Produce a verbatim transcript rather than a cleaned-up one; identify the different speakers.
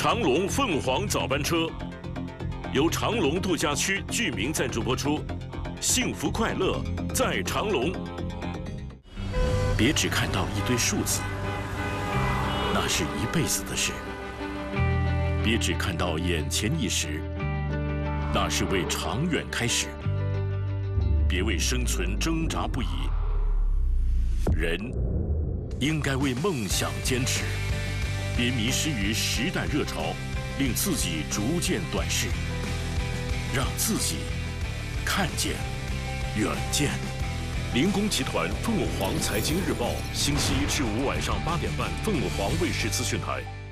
Speaker 1: 长隆凤凰早班车由长隆度假区居民赞助播出，幸福快乐在长隆。别只看到一堆数字，那是一辈子的事；别只看到眼前一时，那是为长远开始。别为生存挣扎不已，人应该为梦想坚持。别迷失于时代热潮，令自己逐渐短视，让自己看见远见。林工集团凤凰财经日报，星期一至五晚上八点半，凤凰卫视资讯台。